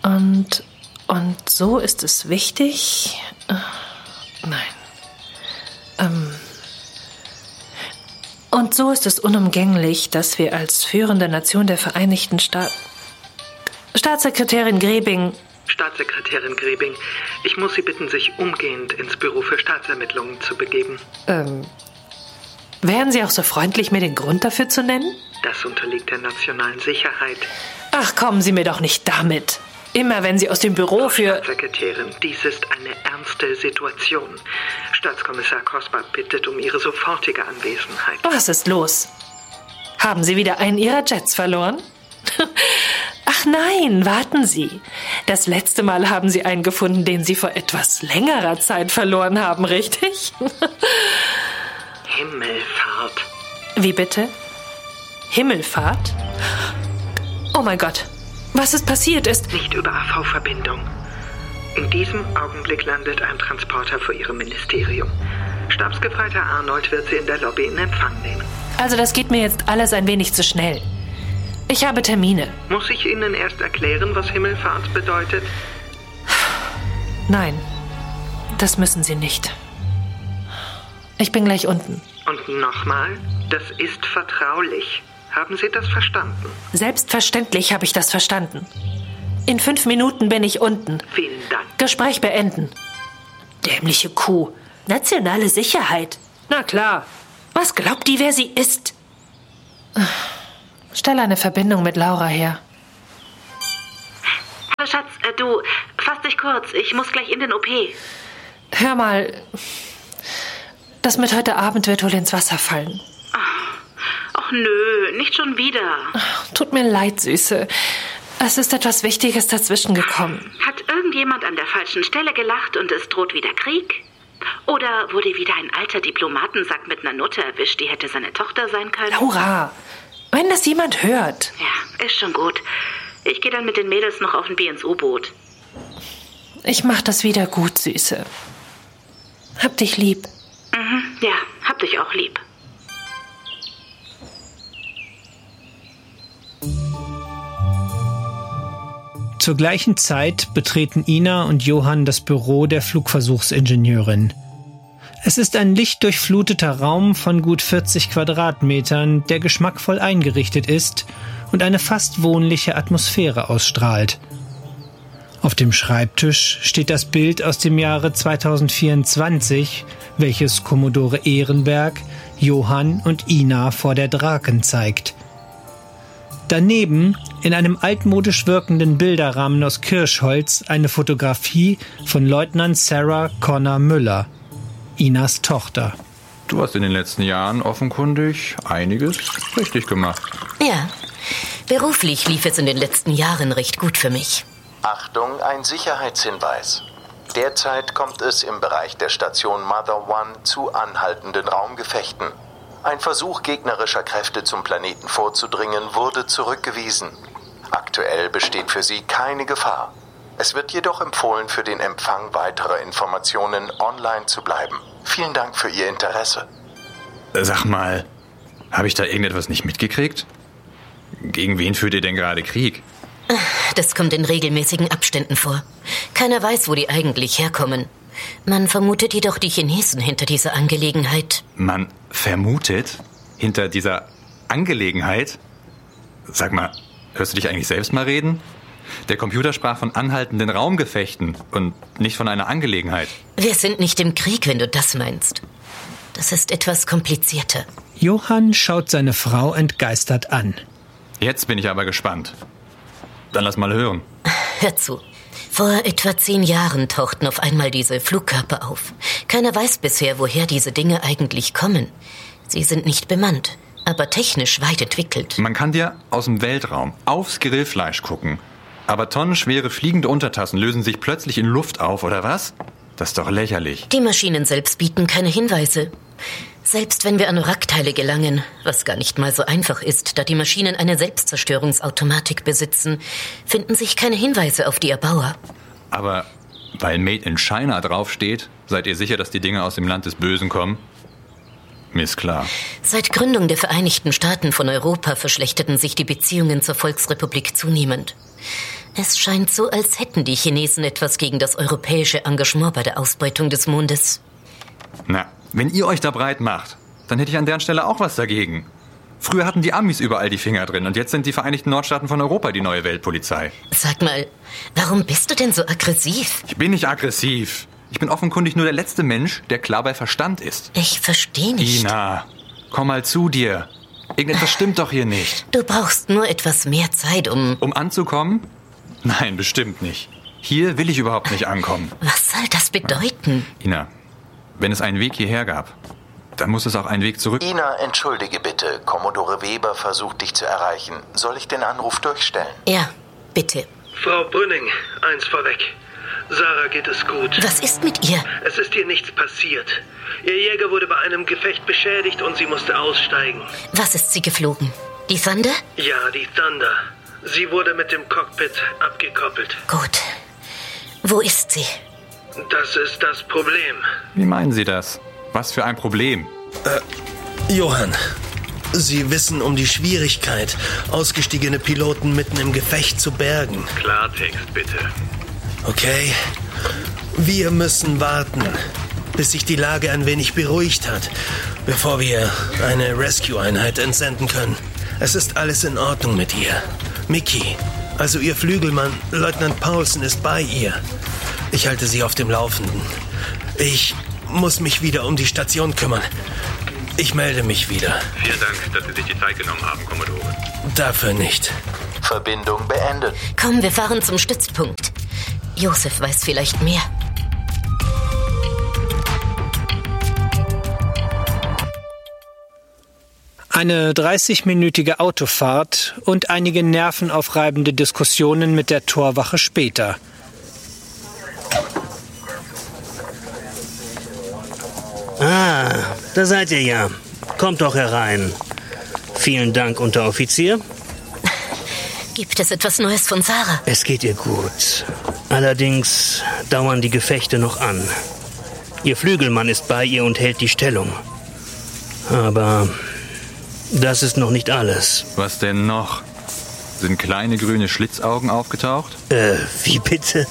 Und so ist es wichtig... Und so ist es unumgänglich, dass wir als führende Nation der Vereinigten Staatssekretärin Grebing, ich muss Sie bitten, sich umgehend ins Büro für Staatsermittlungen zu begeben. Wären Sie auch so freundlich, mir den Grund dafür zu nennen? Das unterliegt der nationalen Sicherheit. Ach, kommen Sie mir doch nicht damit. Immer wenn Sie aus dem Büro für... Staatssekretärin, dies ist eine ernste Situation. Staatskommissar Cosper bittet um Ihre sofortige Anwesenheit. Was ist los? Haben Sie wieder einen Ihrer Jets verloren? Ach nein, warten Sie. Das letzte Mal haben Sie einen gefunden, den Sie vor etwas längerer Zeit verloren haben, richtig? Himmelfahrt. Wie bitte? Himmelfahrt? Oh mein Gott. Was ist passiert ist... Nicht über AV-Verbindung. In diesem Augenblick landet ein Transporter vor Ihrem Ministerium. Stabsgefreiter Arnold wird Sie in der Lobby in Empfang nehmen. Also das geht mir jetzt alles ein wenig zu schnell. Ich habe Termine. Muss ich Ihnen erst erklären, was Himmelfahrt bedeutet? Nein, das müssen Sie nicht. Ich bin gleich unten. Und nochmal, das ist vertraulich. Haben Sie das verstanden? Selbstverständlich habe ich das verstanden. In 5 Minuten bin ich unten. Vielen Dank. Gespräch beenden. Dämliche Kuh. Nationale Sicherheit. Na klar. Was glaubt die, wer sie ist? Stell eine Verbindung mit Laura her. Hallo Schatz, du, fass dich kurz. Ich muss gleich in den OP. Hör mal. Das mit heute Abend wird wohl ins Wasser fallen. Ach nö, nicht schon wieder. Tut mir leid, Süße. Es ist etwas Wichtiges dazwischen gekommen. Hat irgendjemand an der falschen Stelle gelacht und es droht wieder Krieg? Oder wurde wieder ein alter Diplomatensack mit einer Nutte erwischt, die hätte seine Tochter sein können? Laura, wenn das jemand hört. Ja, ist schon gut. Ich gehe dann mit den Mädels noch auf ein Bier ins U-Boot. Ich mach das wieder gut, Süße. Hab dich lieb. Ja, hab dich auch lieb. Zur gleichen Zeit betreten Ina und Johann das Büro der Flugversuchsingenieurin. Es ist ein lichtdurchfluteter Raum von gut 40 Quadratmetern, der geschmackvoll eingerichtet ist und eine fast wohnliche Atmosphäre ausstrahlt. Auf dem Schreibtisch steht das Bild aus dem Jahre 2024, welches Commodore Ehrenberg, Johann und Ina vor der Draken zeigt. Daneben, in einem altmodisch wirkenden Bilderrahmen aus Kirschholz, eine Fotografie von Leutnant Sarah Connor Müller, Inas Tochter. Du hast in den letzten Jahren offenkundig einiges richtig gemacht. Ja, beruflich lief es in den letzten Jahren recht gut für mich. Achtung, ein Sicherheitshinweis. Derzeit kommt es im Bereich der Station Mother One zu anhaltenden Raumgefechten. Ein Versuch gegnerischer Kräfte zum Planeten vorzudringen wurde zurückgewiesen. Aktuell besteht für Sie keine Gefahr. Es wird jedoch empfohlen, für den Empfang weiterer Informationen online zu bleiben. Vielen Dank für Ihr Interesse. Sag mal, habe ich da irgendetwas nicht mitgekriegt? Gegen wen führt ihr denn gerade Krieg? Das kommt in regelmäßigen Abständen vor. Keiner weiß, wo die eigentlich herkommen. Man vermutet jedoch die Chinesen hinter dieser Angelegenheit. Man vermutet hinter dieser Angelegenheit? Sag mal, hörst du dich eigentlich selbst mal reden? Der Computer sprach von anhaltenden Raumgefechten und nicht von einer Angelegenheit. Wir sind nicht im Krieg, wenn du das meinst. Das ist etwas komplizierter. Johann schaut seine Frau entgeistert an. Jetzt bin ich aber gespannt. Dann lass mal hören. Hör zu. Vor etwa 10 Jahren tauchten auf einmal diese Flugkörper auf. Keiner weiß bisher, woher diese Dinge eigentlich kommen. Sie sind nicht bemannt, aber technisch weit entwickelt. Man kann dir aus dem Weltraum aufs Grillfleisch gucken. Aber tonnenschwere fliegende Untertassen lösen sich plötzlich in Luft auf, oder was? Das ist doch lächerlich. Die Maschinen selbst bieten keine Hinweise. Selbst wenn wir an Wrackteile gelangen, was gar nicht mal so einfach ist, da die Maschinen eine Selbstzerstörungsautomatik besitzen, finden sich keine Hinweise auf die Erbauer. Aber weil Made in China draufsteht, seid ihr sicher, dass die Dinge aus dem Land des Bösen kommen? Mir ist klar. Seit Gründung der Vereinigten Staaten von Europa verschlechterten sich die Beziehungen zur Volksrepublik zunehmend. Es scheint so, als hätten die Chinesen etwas gegen das europäische Engagement bei der Ausbeutung des Mondes. Na, wenn ihr euch da breit macht, dann hätte ich an deren Stelle auch was dagegen. Früher hatten die Amis überall die Finger drin und jetzt sind die Vereinigten Nordstaaten von Europa die neue Weltpolizei. Sag mal, warum bist du denn so aggressiv? Ich bin nicht aggressiv. Ich bin offenkundig nur der letzte Mensch, der klar bei Verstand ist. Ich verstehe nicht. Ina, komm mal zu dir. Irgendetwas stimmt doch hier nicht. Du brauchst nur etwas mehr Zeit, um anzukommen? Nein, bestimmt nicht. Hier will ich überhaupt nicht ankommen. Was soll das bedeuten? Ina, wenn es einen Weg hierher gab, dann muss es auch einen Weg zurück... Ina, entschuldige bitte. Commodore Weber versucht, dich zu erreichen. Soll ich den Anruf durchstellen? Ja, bitte. Frau Brünning, eins vorweg. Sarah geht es gut. Was ist mit ihr? Es ist ihr nichts passiert. Ihr Jäger wurde bei einem Gefecht beschädigt und sie musste aussteigen. Was ist sie geflogen? Die Thunder? Ja, die Thunder. Sie wurde mit dem Cockpit abgekoppelt. Gut. Wo ist sie? Das ist das Problem. Wie meinen Sie das? Was für ein Problem? Johann, Sie wissen um die Schwierigkeit, ausgestiegene Piloten mitten im Gefecht zu bergen. Klartext, bitte. Okay, wir müssen warten, bis sich die Lage ein wenig beruhigt hat, bevor wir eine Rescue-Einheit entsenden können. Es ist alles in Ordnung mit ihr. Mickey, also Ihr Flügelmann, Leutnant Paulsen, ist bei ihr. Ich halte Sie auf dem Laufenden. Ich muss mich wieder um die Station kümmern. Ich melde mich wieder. Vielen Dank, dass Sie sich die Zeit genommen haben, Commodore. Dafür nicht. Verbindung beendet. Komm, wir fahren zum Stützpunkt. Josef weiß vielleicht mehr. Eine 30-minütige Autofahrt und einige nervenaufreibende Diskussionen mit der Torwache später. Ah, da seid ihr ja. Kommt doch herein. Vielen Dank, Unteroffizier. Gibt es etwas Neues von Sarah? Es geht ihr gut. Allerdings dauern die Gefechte noch an. Ihr Flügelmann ist bei ihr und hält die Stellung. Aber das ist noch nicht alles. Was denn noch? Sind kleine grüne Schlitzaugen aufgetaucht? Wie bitte?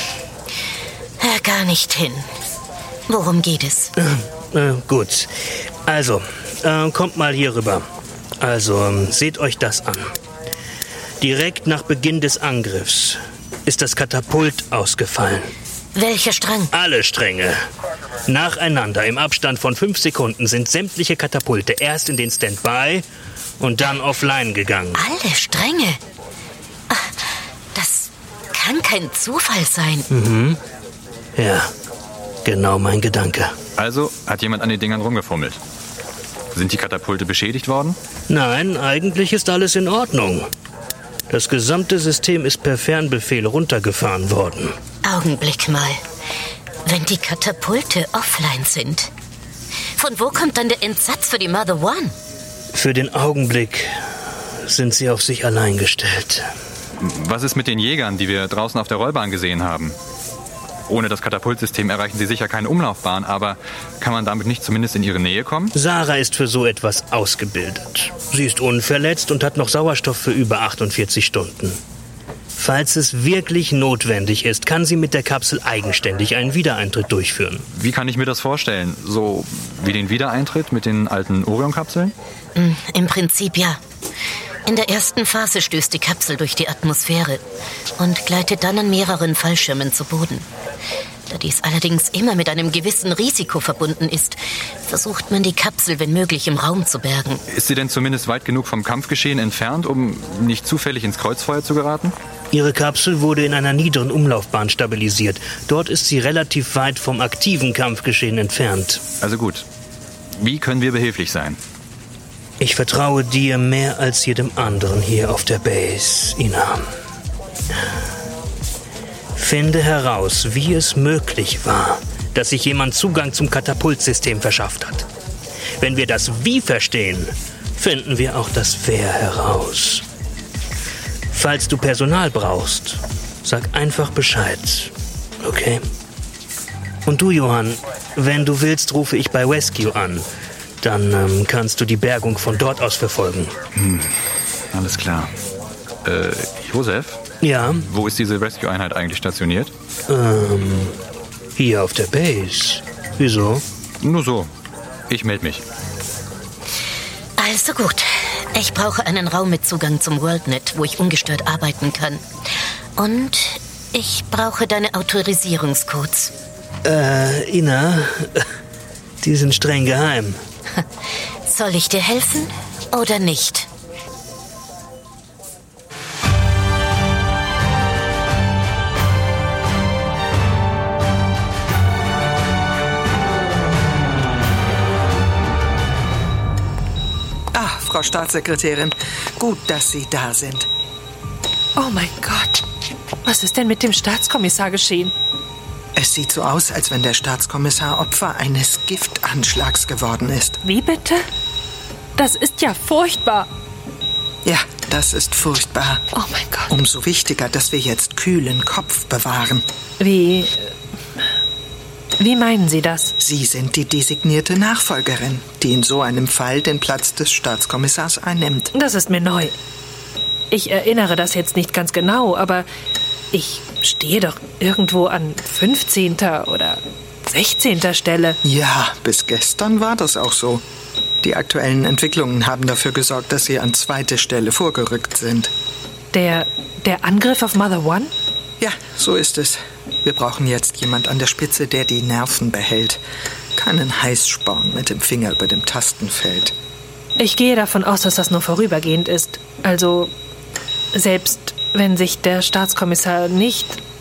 Hör gar nicht hin. Worum geht es? Gut. Also, kommt mal hier rüber. Also, seht euch das an. Direkt nach Beginn des Angriffs ist das Katapult ausgefallen. Welcher Strang? Alle Stränge. Nacheinander im Abstand von 5 Sekunden sind sämtliche Katapulte erst in den Standby und dann offline gegangen. Alle Stränge? Ach, das kann kein Zufall sein. Mhm. Ja, genau mein Gedanke. Also hat jemand an den Dingern rumgefummelt. Sind die Katapulte beschädigt worden? Nein, eigentlich ist alles in Ordnung. Das gesamte System ist per Fernbefehl runtergefahren worden. Augenblick mal. Wenn die Katapulte offline sind, von wo kommt dann der Entsatz für die Mother One? Für den Augenblick sind sie auf sich allein gestellt. Was ist mit den Jägern, die wir draußen auf der Rollbahn gesehen haben? Ohne das Katapultsystem erreichen sie sicher keine Umlaufbahn, aber kann man damit nicht zumindest in ihre Nähe kommen? Sarah ist für so etwas ausgebildet. Sie ist unverletzt und hat noch Sauerstoff für über 48 Stunden. Falls es wirklich notwendig ist, kann sie mit der Kapsel eigenständig einen Wiedereintritt durchführen. Wie kann ich mir das vorstellen? So wie den Wiedereintritt mit den alten Orion-Kapseln? Im Prinzip ja. In der ersten Phase stößt die Kapsel durch die Atmosphäre und gleitet dann an mehreren Fallschirmen zu Boden. Da dies allerdings immer mit einem gewissen Risiko verbunden ist, versucht man die Kapsel, wenn möglich, im Raum zu bergen. Ist sie denn zumindest weit genug vom Kampfgeschehen entfernt, um nicht zufällig ins Kreuzfeuer zu geraten? Ihre Kapsel wurde in einer niederen Umlaufbahn stabilisiert. Dort ist sie relativ weit vom aktiven Kampfgeschehen entfernt. Also gut. Wie können wir behilflich sein? Ich vertraue dir mehr als jedem anderen hier auf der Base, Ina. Finde heraus, wie es möglich war, dass sich jemand Zugang zum Katapultsystem verschafft hat. Wenn wir das Wie verstehen, finden wir auch das Wer heraus. Falls du Personal brauchst, sag einfach Bescheid, okay? Und du, Johann, wenn du willst, rufe ich bei Rescue an. Dann kannst du die Bergung von dort aus verfolgen. Alles klar. Josef? Ja? Wo ist diese Rescue-Einheit eigentlich stationiert? Hier auf der Base. Wieso? Nur so. Ich melde mich. Also gut. Ich brauche einen Raum mit Zugang zum WorldNet, wo ich ungestört arbeiten kann. Und ich brauche deine Autorisierungscodes. Ina, die sind streng geheim. Soll ich dir helfen oder nicht? Frau Staatssekretärin, gut, dass Sie da sind. Oh mein Gott. Was ist denn mit dem Staatskommissar geschehen? Es sieht so aus, als wenn der Staatskommissar Opfer eines Giftanschlags geworden ist. Wie bitte? Das ist ja furchtbar. Ja, das ist furchtbar. Oh mein Gott. Umso wichtiger, dass wir jetzt kühlen Kopf bewahren. Wie meinen Sie das? Sie sind die designierte Nachfolgerin, die in so einem Fall den Platz des Staatskommissars einnimmt. Das ist mir neu. Ich erinnere das jetzt nicht ganz genau, aber ich stehe doch irgendwo an 15. oder 16. Stelle. Ja, bis gestern war das auch so. Die aktuellen Entwicklungen haben dafür gesorgt, dass Sie an 2. Stelle vorgerückt sind. Der Angriff auf Mother One? Ja, so ist es. Wir brauchen jetzt jemand an der Spitze, der die Nerven behält. Keinen Heißsporn mit dem Finger über dem Tastenfeld. Ich gehe davon aus, dass das nur vorübergehend ist. Also, selbst wenn sich der Staatskommissar nicht